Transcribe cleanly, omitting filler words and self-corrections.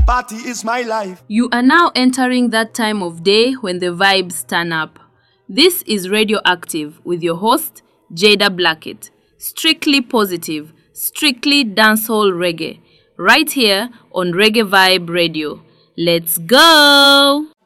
party is my life. You are now entering that time of day when the vibes turn up. This is Radioactive with your host, Jada Blackett. Strictly positive, strictly dancehall reggae. Right here on Reggae Vibe Radio. Let's go!